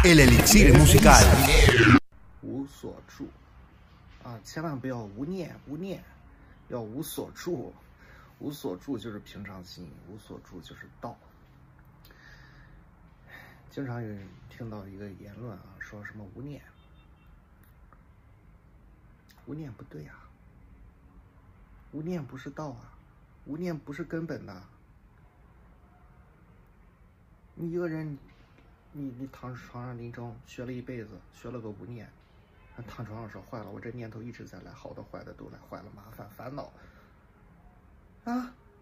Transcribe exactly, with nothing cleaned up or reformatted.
el elixir musical。 无所住啊，千万不要无念，无念，要无所住。无所住就是平常心，无所住就是道。经常有人听到一个言论啊，说什么无念，无念不对啊，无念不是道啊，无念不是根本的。你一个人，你你躺床上临终学了一辈子，学了个无念，躺床上说坏了，我这念头一直在来，好的坏的都来，坏了麻烦烦恼啊。